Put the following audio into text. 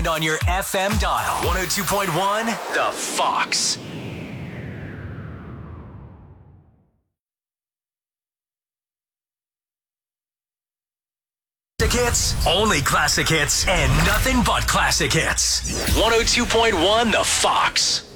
On your FM dial, 102.1, The Fox. Classic hits, only classic hits, and nothing but classic hits. 102.1, The Fox.